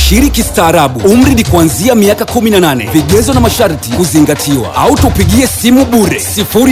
Shiriki kistaarabu. Umri ni kuanzia miaka 18. Vigezo na masharti kuzingatiwa. Au tupigie simu bure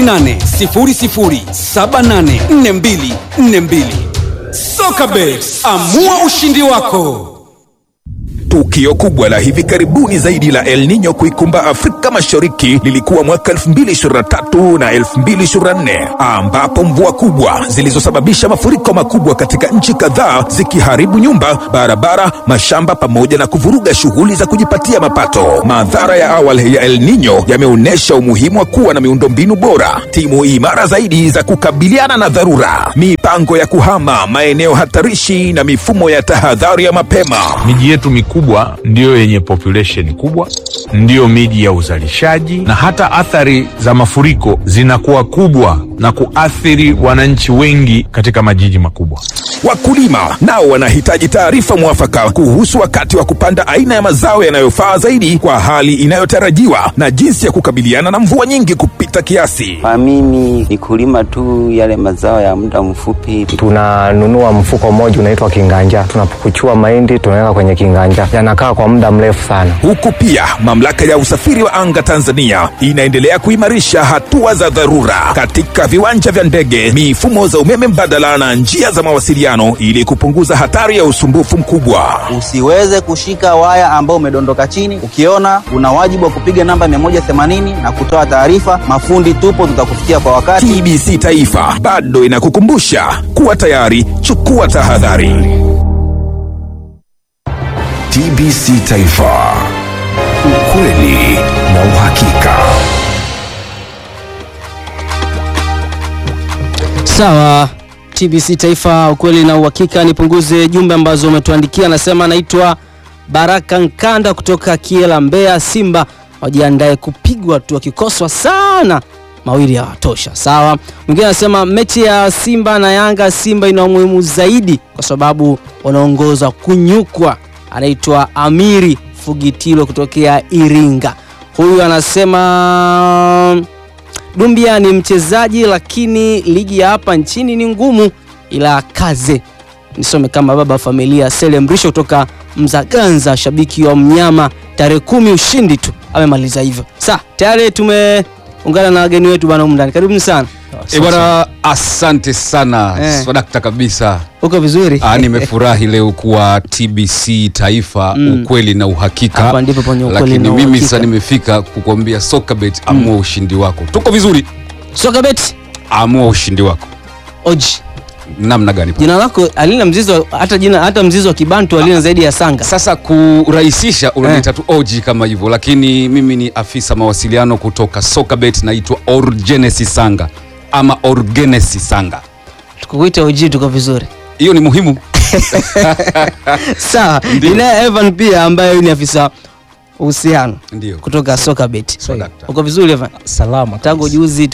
0800784242. Sokabet, amua ushindi wako. Tukio kubwa la hivi karibuni zaidi la El Nino kuikumba Afrika Mashariki lilikuwa mwaka 2023 na 2024, ambapo mvua kubwa zilizosababisha mafuriko makubwa katika nchi kadhaa zikiharibu nyumba, barabara, mashamba pamoja na kuvuruga shughuli za kujipatia mapato. Madhara ya awali ya El Nino yameonyesha umuhimu wa kuwa na miundombinu bora, timu imara zaidi za kukabiliana na dharura, mipango ya kuhama maeneo hatarishi na mifumo ya tahadhari ya mapema. Miji yetu mikubwa ndiyo yenye population kubwa, ndiyo miji ya uzalishaji, na hata athari za mafuriko zinakuwa kubwa na kuathiri wananchi wengi katika majiji makubwa. Wakulima nao wanahitaji taarifa mwafaka kuhusu wakati wa kupanda aina ya mazao yanayofaa zaidi kwa hali inayotarajiwa na jinsi ya kukabiliana na mvua nyingi kupita kiasi. Kwa mimi ni kulima tu yale mazao ya muda mfupi. Tunanunua mfuko mmoja unaitwa kinganja. Tunapukuchua mahindi tunaweka kwenye kinganja. Yanakaa kwa muda mrefu sana. Huku pia mamlaka ya usafiri wa anga Tanzania inaendelea kuimarisha hatua za dharura katika viwanja vya ndege, mifumo za umeme mbadala na njia za mawasiliano ili kupunguza hatari ya usumbufu mkubwa. Usiweze kushika waya ambao umedondoka chini. Ukiona una wajibu wa kupiga namba 180 na kutoa taarifa. Mafundi tupo, tutakufikia kwa wakati. TBC Taifa bado inakukumbusha kuwa tayari, chukua tahadhari. TBC Taifa, ukweli na uhakika. Sawa, TBC Taifa, ukweli na uhakika. Nipunguze jumbe ambazo umetuandikia. Anasema anaitwa Baraka Nkanda kutoka Kiela, Mbeya. Simba wajiandae kupigwa tu, wakikoswa sana mawili yawatosha. Sawa. Mwingine anasema mechi ya Simba na Yanga, Simba ina umuhimu zaidi kwa sababu wanaongoza kunyukwa. Anaitwa Amiri Fugitilo kutokea Iringa. Huyu anasema Dumbia ni mchezaji lakini ligi ya hapa nchini ni ngumu, ila kaze. Nisome kama baba familia. Selemrisho kutoka Mzaganza, shabiki wa mnyama. Tarehe 10 ushindi tu, amemaliza hivyo. Sasa tayari tumeungana na wageni wetu bwana Umndani. Karibu sana. Bwana, asante sana. Swadakta kabisa. Uko vizuri? Nimefurahi leo kuwa TBC Taifa, ukweli na uhakika. Hapa ndipo penye ukweli lakini na uhakika. Mimi sasa nimefika kukuambia Sokabet, amua ushindi wako. Tuko vizuri? Sokabet, amua ushindi wako. Oji. Namna gani? Jina lako alina mzizo, hata mzizo wa Kibantu alina zaidi ya Sanga. Sasa kurahisisha unaniita tu Oji kama hivyo, lakini mimi ni afisa mawasiliano kutoka Sokabet, naitwa Orgenesis Sanga ama Orgenesis Sanga. Tukukuita Oji, tuko vizuri. Hiyo ni muhimu. Sawa. Nina Evan pia ambaye ni afisa uhusiano kutoka Sokabet. Uko vizuri Evan? Salama. Tangu juzi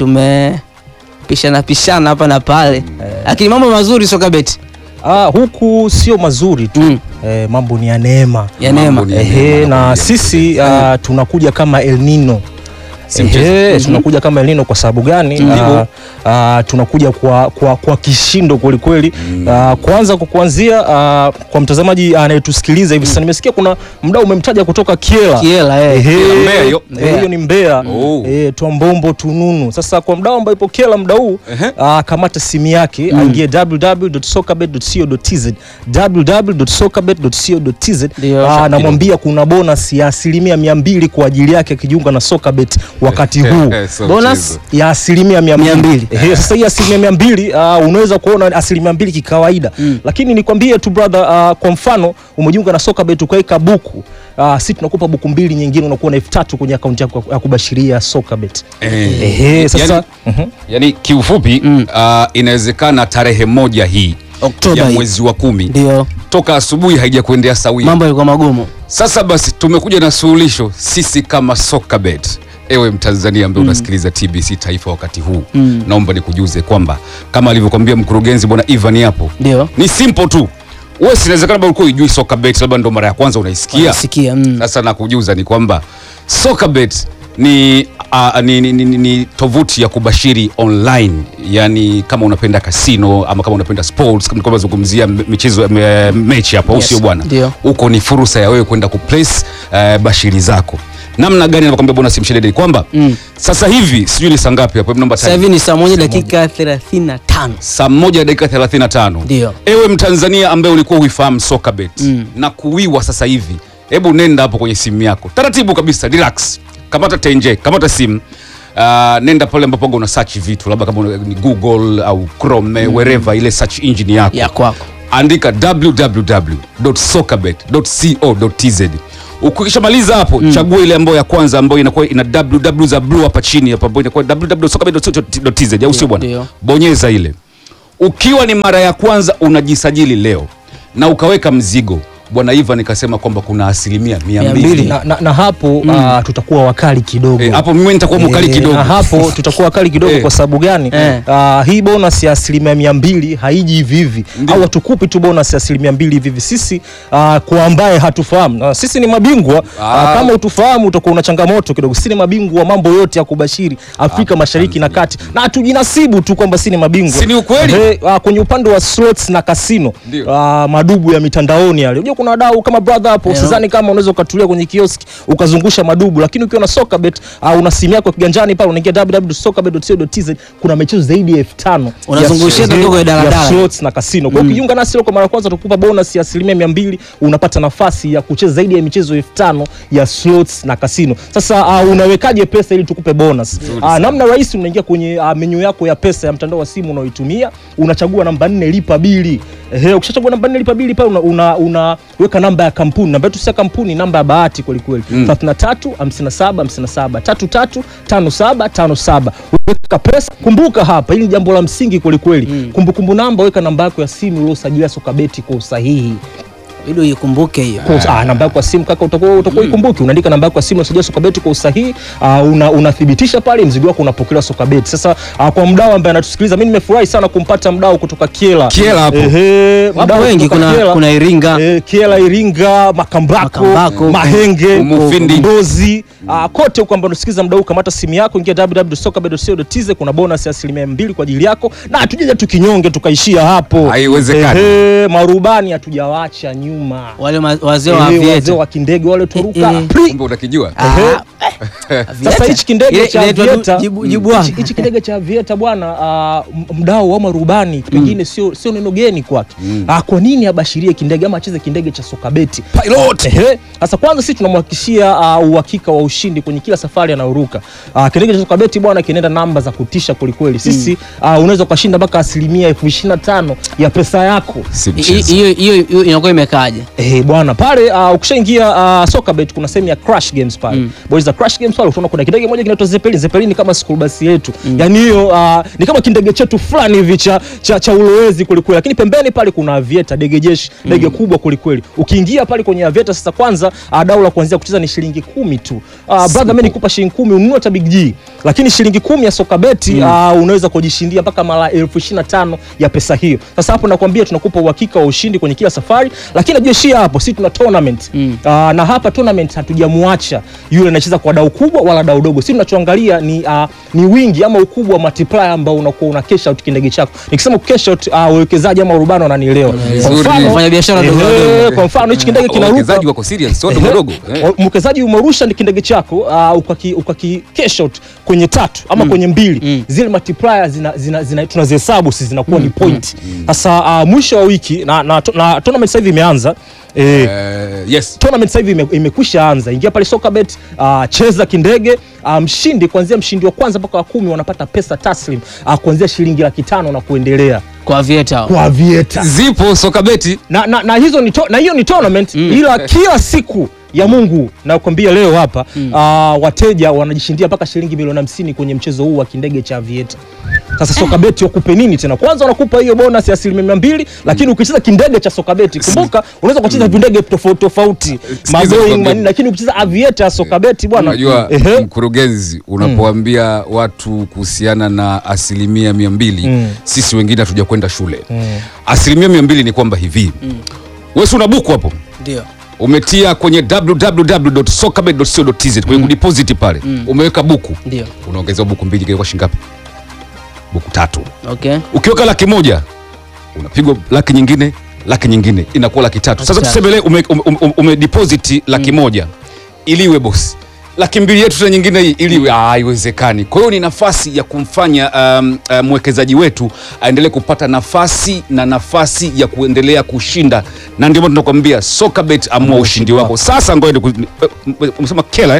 tumepishana hapa na pale. Lakini mambo mazuri Sokabet. Huku sio mazuri tu. Mambo ni ya neema. Ya neema. Na sisi tunakuja kama El Nino. Tunakuja kama El Nino kwa sababu gani? Tunakuja kwa kishindo kweli kweli. Kwanza kuanzia kwa mtazamaji anayetusikiliza hivi sasa, nimesikia kuna mdau umemtaja kutoka Kiela. Mbeya hiyo. Hiyo ni Mbeya. Twambombo Tununu. Sasa kwa mdau ambaye ipo Kiela mdau, kamata simu yake, aingie www.sokabet.co.tz www.sokabet.co.tz, namwambia kuna bonus ya 200% kwa ajili yake akijiunga na Sokabet wakati huu. Bonus ya 200%. Sasa hii 200% unaweza kuona 200% kikawaida. Lakini nikwambie tu brother, kwa mfano umejiunga na Sokabet ukaweka buku, sisi tunakupa buku 2 nyingine, unakuwa na 3000 kwenye account yako ya kubashiria Sokabet. Sasa yani kiufupi inawezekana tarehe 1 hii Oktoba ya mwezi wa 10 ndio toka asubuhi haijakuendea sawia, mambo yalikuwa magumu. Sasa basi tumekuja na suluhisho sisi kama Sokabet. Ewe Mtanzania ambaye unasikiliza TBC Taifa wakati huu, naomba nikujuze kwamba kama alivyokuambia mkurugenzi bwana Ivan hapo, ni simple tu. Wewe inawezekana bado ulikuwa hujui Sokabet, labda ndo mara ya kwanza unaisikia. Sasa nakujuza ni kwamba Sokabet ni tovuti ya kubashiri online, yani kama unapenda casino ama kama unapenda sports, kama tunazungumzia michezo mechi hapo, sio bwana, huko ni fursa ya wewe kwenda kuplace bashiri zako. Namna gani nakwambia bonus mshedede kwamba sasa hivi sijui ni saa ngapi hapo, namba sasa hivi ni saa 1 dakika 35. Saa 1 dakika 35. Ndio. Ewe Mtanzania ambaye ulikuwa huifahamu Sokabet na kuwiwa sasa hivi, hebu nenda hapo kwenye simu yako taratibu kabisa, relax, kamata tenje, kamata simu, nenda pale ambapo una search vitu, labda kama ni Google au Chrome, wherever ile search engine yako ya kwako, andika www.sokabet.co.tz. Ukishamaliza hapo chagua ile ambayo ya kwanza ambayo inakuwa ina www za blue hapa chini hapa, ambayo inakuwa www.sokabet.co.tz, au sio bwana? Bonyeza ile. Ukiwa ni mara ya kwanza unajisajili leo na ukaweka mzigo, Bwana Ivan nikasema kwamba kuna 200%. Na hapo tutakuwa wakali kidogo. Hapo mimi nitakuwa mkali kidogo. Na hapo tutakuwa wakali kidogo kwa sababu gani? Hii bonus ya 200 haiji hivi hivi. Au hatukupi tu bonus ya 200 hivi. Sisi kwa ambaye hatufahamu, sisi ni mabingwa. Kama utufahamu utakuwa una changamoto kidogo. Sisi ni mabingwa wa mambo yote ya kubashiri Afrika Mashariki na Kati. Na hatujinasibu tu kwamba sisi ni mabingwa. Si ni ukweli? Kwenye upande wa slots na casino, madubu ya mitandaoni yale. Kuna wadau kama brother hapo, sidhani kama unaweza ukatulia kwenye kioski ukazungusha madubu, lakini ukiwa na Sokabet una simu yako kiganjani pale, unaingia www.sokabet.co.tz, kuna michezo zaidi ya 5,000 unazungushia ndogo ya daladala, slots na casino. Kwa hiyo ukijiunga nasi leo kwa mara ya kwanza tukupa bonus ya 200%, unapata nafasi ya kucheza zaidi ya michezo 5,000 ya slots na casino. Sasa unawekaje pesa ili tukupe bonus? Namna rahisi, unaingia kwenye menu yako ya pesa ya mtandao wa simu unaoitumia, unachagua namba 4 lipa bili. Ukishachagua namba 4 lipa bili pale weka namba ya kampuni, namba yetu si kampuni, namba ya bahati kweli kweli, 335757 335757. Weka pesa, kumbuka hapa, hili ni jambo la msingi kweli kweli. Kumbukumbu namba, weka namba yako ya simu uliosajili Sokabet kwa usahihi. Ili uikumbuke hiyo. Namba yako ya simu kaka, utakuwa ikumbuke. Unaandika namba yako ya simu unasajili Sokabet kwa usahihi, unathibitisha pale, mzigo wako unapokelewa Sokabet. Sasa kwa mdau ambaye anatusikiliza, mimi nimefurahi sana kumpata mdau kutoka Kiela hapo. Mdau wengi, kuna Iringa, Kiela, Iringa, Makambako, Mahenge, Mbozi, kote huko ambao unasikiza mdau, kamata simu yako, ingia www.sokabet.co.tz, kuna bonus ya 200 kwa ajili yako, na hatujaje tukinyonge tukaishia hapo. Haiwezekani. Marubani hatujawaacha nyuma. Wale wazee wa Aviator, wazee wa kindege wale turuka. Kumbe unakijua. Sasa hichi kindege cha Aviator, hichi kindege cha Aviator bwana, mdau wa marubani pengine sio neno geni kwake. Kwa nini abashirie kindege ama acheze kindege cha Sokabet pilot? Sasa kwanza sisi tunamhakikishia uhakika wa ushindi kwenye kila safari anayoruka. Kindege cha Sokabet bwana kinaenda namba za kutisha kweli. Sisi unaweza kushinda mpaka 25% ya pesa yako. Hiyo inakuwa imekaaje? Bwana pale ukishaingia Sokabet kuna sehemu ya Crash Games pale. Boys za Crash Games pale utaona kuna kindege moja kinaitwa Zeppelin. Zeppelin ni kama school bus yetu. Yaani hiyo ni kama kindege chetu fulani hivi cha ulowezi kweli, lakini pembeni pale kuna Aviator, ndege jeshi, ndege kubwa kweli. Ukiingia pale kwenye Aviator sasa, kwanza dau la kuanzia kucheza ni shilingi 10 tu. Brother, mimi nikupa shilingi 10 ununue hata Big G. Lakini shilingi 10 ya Sokabet unaweza kujishindia mpaka mara 25,000 ya pesa hiyo. Sasa hapo nakwambia tunakupa uhakika wa ushindi kwenye kila safari, lakini najishia hapo sisi tuna tournament. Na hapa tournament hatujamwacha yule anacheza kwa dau kubwa wala dau dogo. Sisi tunachoangalia ni wingi ama ukubwa wa multiplier ambao unakuwa una cash out kindege chako. Nikisema cash out, wawekezaji ama urubano wananielewa. Kwa mfano fanya biashara ndogo ndogo. Kwa mfano hichi kindege kinaruka, wawekezaji wako serious, sio ndogo ndogo. Mwekezaji umerusha ni kindege chako, ukaki cash out kwenye 3 ama kwenye 2, zile multiplier tunazihesabu sisi zinakuwa ni point. Sasa mwisho wa wiki na tournament sasa hivi imeanza. Yes. Tournament sasa hivi imekwisha anza. Ingia pale Sokabet, cheza kindege, mshindi kuanzia mshindi wa kwanza mpaka wa 10 wanapata pesa taslim kuanzia shilingi 500 na kuendelea. Kwa Aviator. Zipo Sokabet. Na hizo na hiyo ni tournament, ila kila siku ya Mungu na kukwambia leo hapa wateja wanajishindia mpaka shilingi milioni 50 kwenye mchezo huu wa kindege cha Aviator. Sasa Sokabet wakupe nini tena? Kwanza wanakupa hiyo bonus ya 200%, lakini ukicheza kindege cha Sokabet, kumbuka unaweza kucheza vindege tofauti Boeing, lakini ukicheza Aviator ya Sokabet bwana, unajua mkurugenzi, unapoambia watu kuhusiana na 200%, sisi wengine hatuja kwenda shule. 200% ni kwamba hivi, wewe una buku hapo, ndio umetia kwenye www.sokabet.co.tz kwenye kudeposit pale, umeweka buku, Ndio. unaongeza buku mbili kwa shilingi ngapi? Buku 3. Okay. Ukiweka 100,000 unapigwa laki nyingine inakuwa 300,000. Sasa tuseme leo ume deposit 100,000 iliwe bosi, 200,000 yetu tena nyingine hii iliwe, haiwezekani. Kwa hiyo ni nafasi ya kumfanya mwekezaji wetu aendelee kupata nafasi ya kuendelea kushinda, na ndio maana tunakwambia Sokabet, amua ushindi wako. Sasa ngoja umesema Kela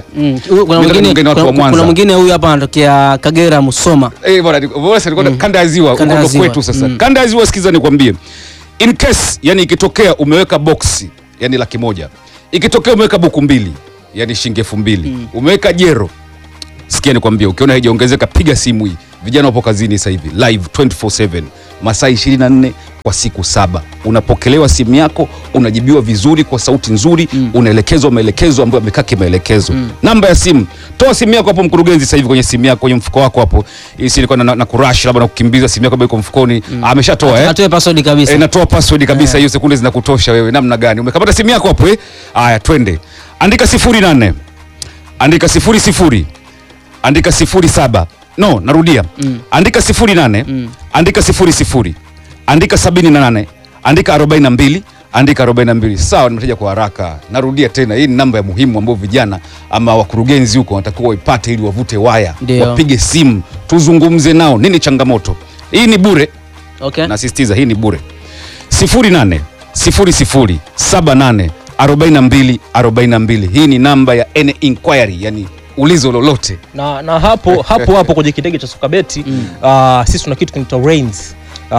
kuna mwingine huyu hapa anatokea Kagera Musoma. Bwana kanda ya ziwa uko kwetu sasa. Kanda ya ziwa, sikiza nikwambie, in case yani ikitokea umeweka box yani 100,000, ikitokea umeweka buku 2 yani shilingi 2,000, umeweka jero, sikia nikwambie, ukiona haijaongezeka piga simu hii. Vijana wapo kazini sasa hivi live 24/7 masaa 24 kwa siku 7. Unapokelewa simu yako, unajibiwa vizuri kwa sauti nzuri, unaelekezwa maelekezo ambayo yamekaa kimaelekezo. Namba ya simu, toa simu yako hapo mkurugenzi sasa hivi kwenye simu yako, kwenye mfuko wako hapo. Hii si ilikuwa na crash labda na kukimbiza simu yako iko mfukoni. Ameshatoa Atoe password kabisa. Natoa password kabisa, hiyo sekunde zinakutosha wewe. Namna gani? Umekamata simu yako hapo Haya, twende. Andika 08, andika 00, andika 07. No, narudia. Andika 08, andika 00, andika 78, andika 42, andika 42. Sawa, nimetaja kwa haraka. Narudia tena, hii ni namba ya muhimu ambayo vijana ama wakurugenzi huko wanatakiwa waipate ili wavute waya. Wapige simu, tuzungumze nao. Nini changamoto? Hii ni bure. Okay. Nasisitiza hii ni bure. 08 00 78 42 42. Hii ni namba ya any inquiry, yani ulizo lolote. Na hapo kwenye kitege cha Sokabeti sisi tuna kitu kinaitwa rains.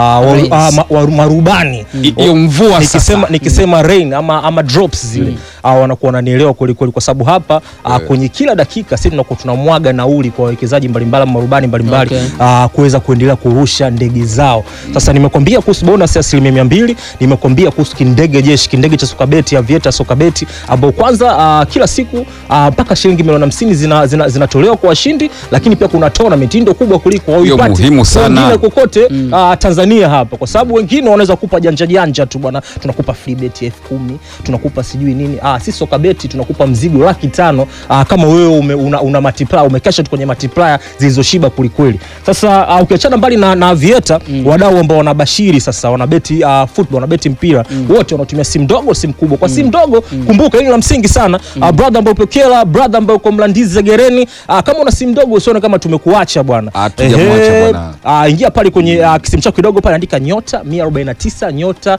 Marubani hiyo mvua nikisema rain ama drops zile wanakuwa wananielewa kweli kweli, kwa sababu hapa kwenye kila dakika sisi tunakuwa tunamwaga nauli kwa wawekezaji mbalimbali, marubani mbalimbali kuweza kuendelea kurusha ndege zao. Sasa nimekwambia kuhusu bonus ya 200%, nimekwambia kuhusu kindege cha Sokabeti, Aviator Sokabeti, ambao kwanza kila siku mpaka shilingi milioni 50 zinatolewa kwa washindi, lakini pia kuna tournament ndio kubwa kuliko waipati wengine kokote Tanzania hapa, kwa sababu wengine wanaweza kukupa janja tu bwana, tunakupa free bet 10,000, tunakupa sijui nini. Sisi Sokabeti tunakupa mzigo 500,000 kama wewe una multiplier, umekesha tu kwenye multiplier zilizoshiba kulikweli. Sasa ukiachana mbali na Aviator, wadau ambao wanabashiri sasa, wanabeti football, wanabeti mpira, wote wanatumia simu ndogo, simu kubwa. Kwa simu ndogo, kumbuka hili la msingi sana, brother ambao upo Kela, brother ambao uko Mlandizi Zegereni, kama una simu ndogo usione kama tumekuacha bwana. Hatujamwacha bwana. Ingia pale kwenye kisimu chako kidogo pale, andika nyota 149 nyota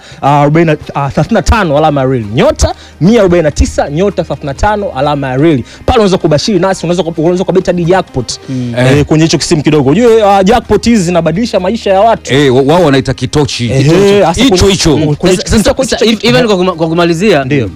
35 alama ya reli, nyota 149 nyota 35 alama ya reli. Pale unaweza kubashiri nasi, unaweza kubeta hadi jackpot kwenye hicho kisimu kidogo. Unajua jackpot hizi zinabadilisha maisha ya watu. Wao wanaita kitochi hicho. Even kwa kumalizia, ndio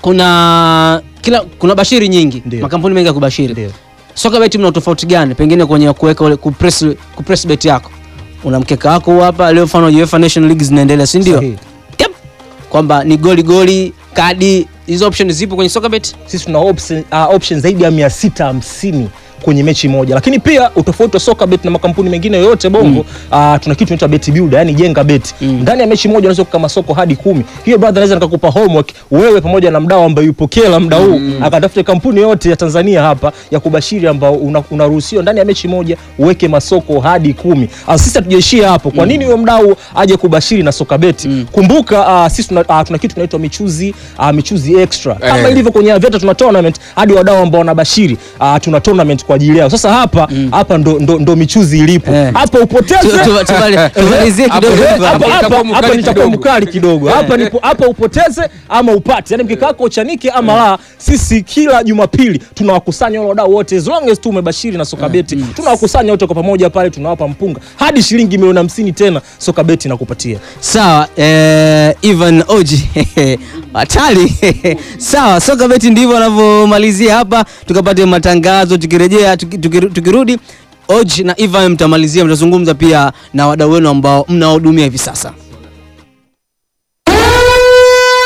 kuna bashiri nyingi, makampuni mengi ya kubashiri. Sokabet mna tofauti gani pengine kwenye kuweka kupress bet yako? Una mkeka wako hapa leo, mfano UEFA Nation League zinaendelea, si ndio? Yep. Kwamba ni goli kadi, hizo options zipo kwenye Sokabet. Sisi tuna options zaidi ya 650 kwenye mechi moja. Lakini pia utofauti wa Sokabet na makampuni mengine yote Bongo, tuna kitu kinaitwa bet builder, yani jenga bet. Ndani ya mechi moja unaweza kukama soko hadi 10. Hiyo brother, naweza nikakupa homework wewe pamoja na mdau ambaye yupo Kela muda huu, akatafuta kampuni yote ya Tanzania hapa ya kubashiri ambao unaruhusiwa ndani ya mechi moja uweke masoko hadi 10. Sisi hatujaishia hapo. Kwa nini huyo mdau aje kubashiri na Sokabet? Kumbuka sisi tuna kitu kinaitwa michuzi extra. Kama ilivyo kwenye Aviator tuna tournament, hadi wadau ambao wanabashiri tuna tournament kwa ajili yao. Sasa hapa ndo michuzi ilipo. Hapa upoteze. Tumalizie kidogo hapa nitakuwa mkali kidogo. Hapa upoteze ama upate. Yaani mkeka wako uchanike ama la. Sisi kila Jumapili tunawakusanya wale wadau wote, as long as tu umebashiri na Sokabet. Tunawakusanya wote kwa pamoja pale, tunawapa mpunga hadi shilingi milioni 50 tena Sokabet inakupatia. Sawa, Ivan Oji. Hatari. Sawa, Sokabet ndivyo wanavyomalizia hapa. Tukapate matangazo, tukirejea tukirudi Oji na Ivan mtamalizia, mtazungumza pia na wadau wenu ambao mnahudumia hivi sasa.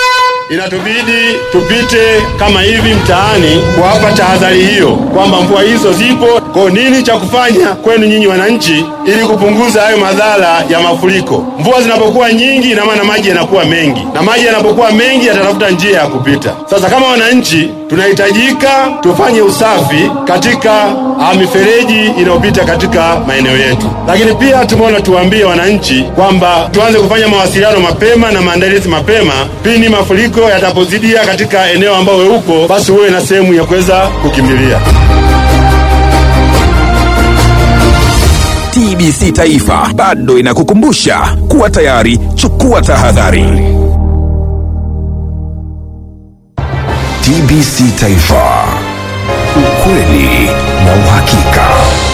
inatubidi tupite kama hivi mtaani kuwapa tahadhari hiyo kwamba mvua hizo zipo. Kwa nini cha kufanya kwenu nyinyi wananchi ili kupunguza hayo madhara ya mafuriko? Mvua zinapokuwa nyingi, ina maana maji yanakuwa mengi, na maji yanapokuwa mengi yatatafuta njia ya kupita. Sasa kama wananchi tunahitajika tufanye usafi katika mifereji inayopita katika maeneo yetu, lakini pia tumeona tuwaambie wananchi kwamba tuanze kufanya mawasiliano mapema na maandalizi mapema pindi mafuriko yatapozidia katika eneo ambao wewe uko, basi uwe na sehemu ya kuweza kukimbilia. TBC Taifa bado inakukumbusha kuwa tayari, chukua tahadhari. TBC Taifa, ukweli na uhakika.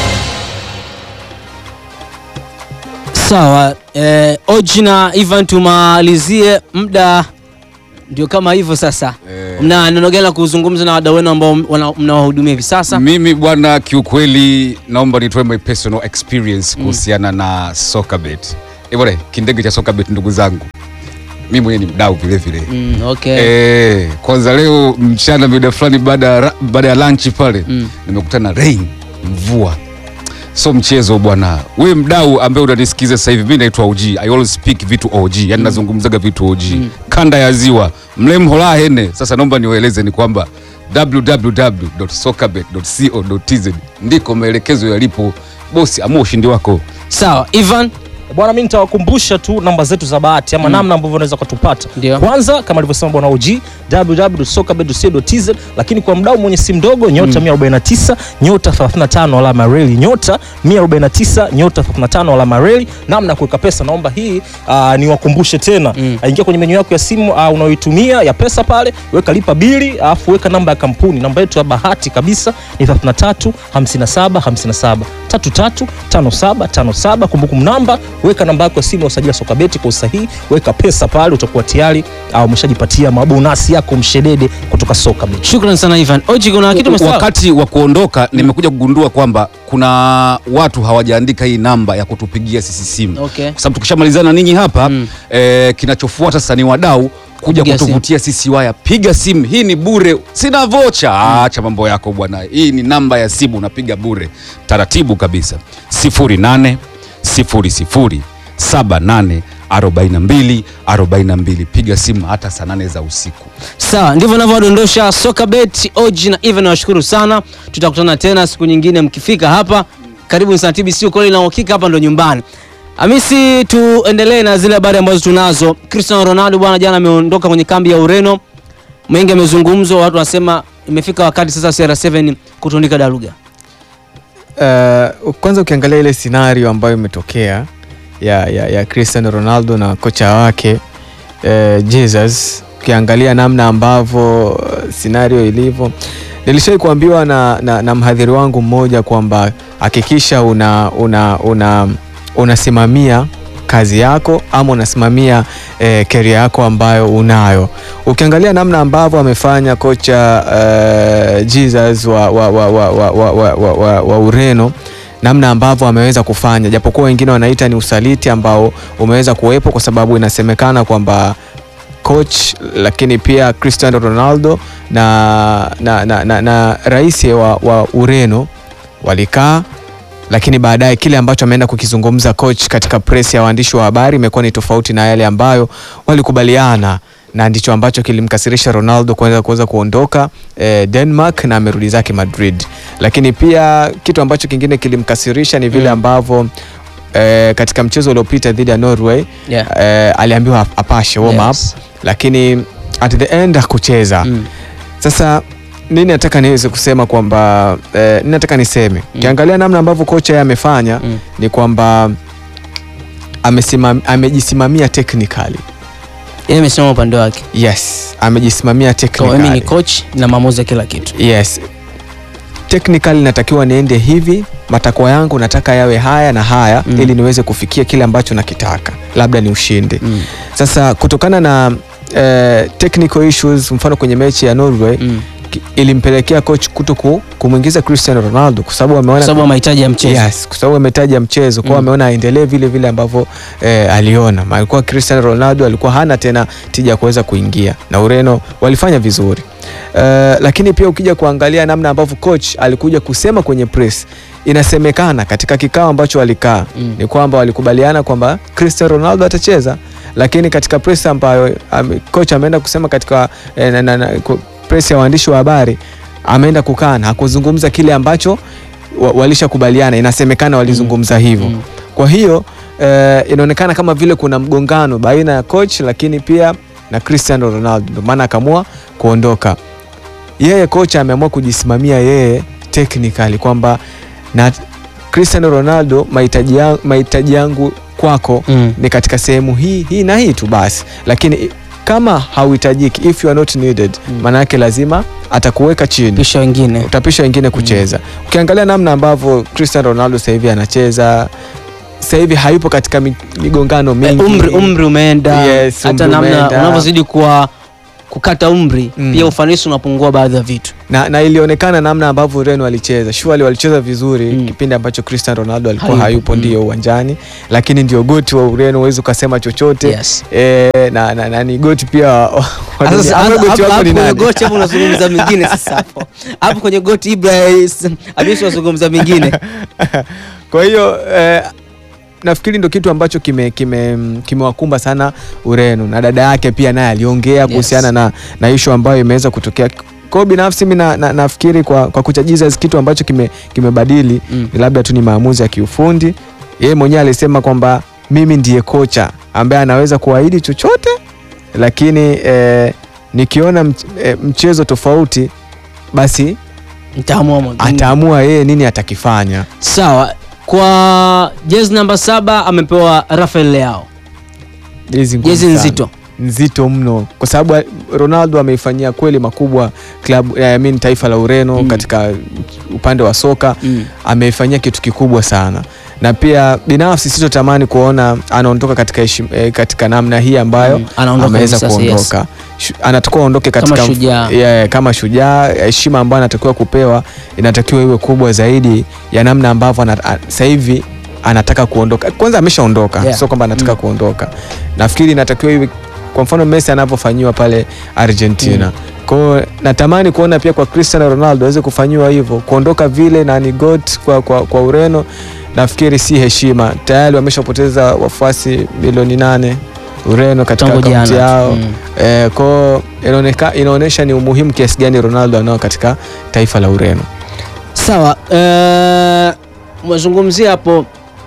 Sawa, Oji na Ivan tumalizie, muda ndio kama hivyo sasa. Mna neno gani la kuzungumza na wadau wenu ambao mnawahudumia hivi sasa? Mimi bwana, kiukweli naomba nitoe my personal experience kuhusiana na Sokabet. Bwana, kindege cha Sokabet ndugu zangu, mimi mwenyewe ni mdau vile vile. Okay. Kwanza leo mchana mida fulani baada ya lunch pale nimekutana rain, mvua. So mchezo bwana. Wewe mdau ambaye unanisikiza sasa hivi, mimi naitwa OG. I always speak vitu OG. Yaani nazungumzaga vitu OG. Kanda ya Ziwa, mlemhola hene. Sasa naomba niwaeleze ni kwamba www.sokabet.co.tz ndiko maelekezo yalipo. Bosi, amua ushindi wako. Sawa, Ivan. Bwana, mimi nitawakumbusha tu namba zetu za bahati ama namna ambavyo unaweza kutupata. Kwanza kama alivyosema bwana OG, www.sokabet.co.tz, lakini kwa mdau mwenye simu ndogo nyota 149 nyota 35 alama reli, nyota 149 nyota 35 alama reli. Namna kuweka pesa, naomba hii niwakumbushe tena. Ingia kwenye menu yako ya simu unayoitumia ya pesa pale, weka lipa bili, alafu weka namba ya kampuni. Namba yetu ya bahati kabisa ni 33 57 57 33 57 57. Kumbukumbu namba, weka namba yako ya simu, usajili Sokabeti kwa usahihi, weka pesa pale, utakuwa tayari au umeshajipatia mabonasi yako mshedede kutoka Sokabeti. Shukrani sana Ivan. Oji, kuna kitu umesahau. Wakati wa kuondoka nimekuja kugundua kwamba kuna watu hawajaandika hii namba ya kutupigia sisi simu. Okay. Kwa sababu tukishamalizana ninyi hapa kinachofuata sasa ni wadau kuja kutuvutia sisi waya. Piga simu, hii ni bure, sina vocha. Acha mambo yako bwana, hii ni namba ya simu, unapiga bure, taratibu kabisa. 0800 78 42 42. Piga simu hata saa 8 za usiku. Sawa, ndivyo ninavyodondosha Sokabet. Oji na Ivan, nawashukuru sana. Tutakutana tena siku nyingine mkifika hapa. Karibu sana TBC, ukweli na uhakika, hapa ndo nyumbani. Hamisi, tuendelee na zile habari ambazo tunazo. Cristiano Ronaldo bwana, jana ameondoka kwenye kambi ya Ureno. Mengi yamezungumzwa, watu wanasema imefika wakati sasa CR7 kutundika daruga. Kwanza ukiangalia ile scenario ambayo imetokea ya Cristiano Ronaldo na kocha wake Jesus, ukiangalia namna ambavyo scenario ilivyo, nilishawahi kuambiwa na mhadhiri wangu mmoja kwamba hakikisha unasimamia kazi yako ama unasimamia career yako ambayo unayo. Ukiangalia namna ambavyo amefanya kocha Jesus wa Ureno, namna ambavyo ameweza kufanya, japokuwa wengine wanaita ni usaliti ambao umeweza kuwepo, kwa sababu inasemekana kwamba coach lakini pia Cristiano Ronaldo na rais wa Ureno walikaa, lakini baadaye kile ambacho ameenda kukizungumza coach katika press ya waandishi wa habari imekuwa ni tofauti na yale ambayo walikubaliana, na ndicho ambacho kilimkasirisha Ronaldo kuweza kuondoka Denmark na amerudi zake Madrid. Lakini pia kitu ambacho kingine kilimkasirisha ni vile ambavyo katika mchezo uliopita dhidi ya Norway aliambiwa apashe warm up, lakini at the end hakucheza. Sasa nini nataka niweze kusema kwamba nataka niseme kiangalia namna ambavyo kocha yeye amefanya ni kwamba amejisimamia technically. Yeye amesema upande wake. Yes, amejisimamia technically. Mimi ni coach na maamuzi ya kila kitu. Yes. Technically natakiwa niende hivi, matakwa yangu nataka yawe haya na haya ili niweze kufikia kile ambacho nakitaka. Labda ni ushindi. Sasa kutokana na technical issues, mfano kwenye mechi ya Norway ilimpelekea coach kumuingiza Cristiano Ronaldo kwa sababu ameona, kwa sababu mahitaji ya mchezo. Yes, kwa sababu amehitaji mchezo, kwa ameona aendelee vile vile ambavyo aliona. Alikuwa Cristiano Ronaldo alikuwa hana tena tija kuweza kuingia, na Ureno walifanya vizuri. Lakini pia ukija kuangalia namna ambavyo coach alikuja kusema kwenye press, inasemekana katika kikao ambacho walikaa ni kwamba walikubaliana kwamba Cristiano Ronaldo atacheza, lakini katika press ambayo coach ameenda kusema katika press ya waandishi wa habari, ameenda kukana, hakuzungumza kile ambacho walishakubaliana. Inasemekana walizungumza hivyo. Kwa hiyo inaonekana kama vile kuna mgongano baina ya coach lakini pia na Cristiano Ronaldo, ndio maana akaamua kuondoka. Yeye coach ameamua kujisimamia yeye technically kwamba na Cristiano Ronaldo, mahitaji yangu kwako ni katika sehemu hii na hii tu basi, lakini kama hauhitajiki, if you are not needed, maana yake lazima atakuweka chini, utapisha wengine kucheza. Ukiangalia namna ambavyo Cristiano Ronaldo sasa hivi anacheza, sasa hivi hayupo katika migongano mingi. Umri umeenda. Yes, hata namna unavyozidi kukata umri pia ufanisi unapungua baadhi ya vitu. Na ilionekana namna ambavyo Ureno walicheza. Surely walicheza vizuri kipindi ambacho Cristiano Ronaldo alikuwa hayupo ndio uwanjani, lakini ndio goti wa Ureno, huwezi ukasema chochote. Yes. Na ni goti pia. Hapo goti hapo unazungumza mingine sasa hapo. Hapo kwenye goti Ibrahim Abisi unazungumza mingine. Kwa hiyo nafikiri ndio kitu ambacho kimewakumba sana Ureno, na dada yake pia naye aliongea kuhusiana na issue ambayo imeweza kutokea. Kwa binafsi mimi nafikiri kwa kocha Jesus kitu ambacho kimebadili labda tu ni maamuzi ya kiufundi. Yeye mwenyewe alisema kwamba mimi ndiye kocha ambaye anaweza kuahidi chochote, lakini nikiona mchezo tofauti basi ataamua yeye nini atakifanya. Sawa. Kwa jezi namba 7 amepewa Rafael Leao. Jezi nzito mno, kwa sababu Ronaldo ameifanyia kweli makubwa taifa la Ureno katika upande wa soka. Ameifanyia kitu kikubwa sana, na pia binafsi sitotamani kuona anaondoka katika namna hii ambayo ameweza kuondoka. Anatakiwa aondoke kama shujaa. Heshima ambayo anatakiwa kupewa inatakiwa iwe kubwa zaidi ya namna ambavyo sasa hivi anataka kuondoka. Kwanza ameshaondoka, sio kwamba anataka kuondoka. Nafikiri inatakiwa iwe kwa mfano Messi anavyofanywa pale Argentina. Kwa hiyo natamani kuona pia kwa Cristiano Ronaldo aweze kufanywa hivyo, kuondoka vile na ni GOAT kwa Ureno. Nafikiri si heshima. Tayari wameshapoteza wafuasi milioni 8 Ureno katika akaunti yao. Kwa inaonesha ni umuhimu kiasi gani Ronaldo anao katika taifa la Ureno. Sawa, mwazungumzia hapo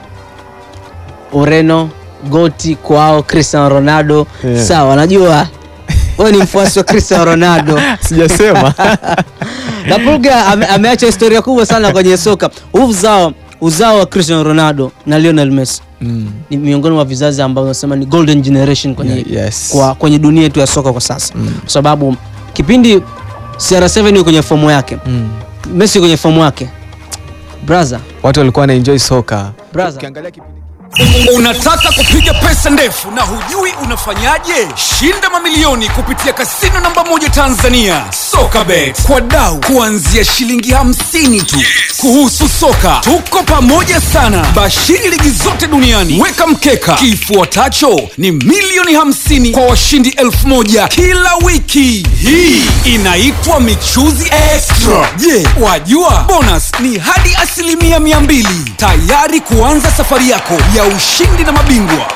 Ureno goti kwao Cristiano Ronaldo. Sawa, najua wewe ni mfuasi wa Cristiano Ronaldo. Sijasema. Na Pulga ameacha historia kubwa sana kwenye soka. Uzao wa Cristiano Ronaldo na Lionel Messi ni miongoni mwa vizazi ambao wanasema ni golden generation kwenye dunia yetu ya soka kwa sasa. Kwa sababu kipindi CR7 yuko kwenye fomu yake, Messi kwenye fomu yake, brother, watu walikuwa wanaenjoy soka. Ukiangalia unataka kupiga pesa ndefu na hujui unafanyaje? Shinda mamilioni kupitia kasino namba 1 Tanzania, SokaBet, kwa dau kuanzia shilingi 50 tu. Kuhusu soka, tuko pamoja sana. Bashiri ligi zote duniani, weka mkeka. Kifuatacho ni milioni 50 kwa washindi 1000 kila wiki. Hii inaitwa michuzi extra. Je, wajua bonus ni hadi 200%? Tayari kuanza safari yako ya ushindi na mabingwa.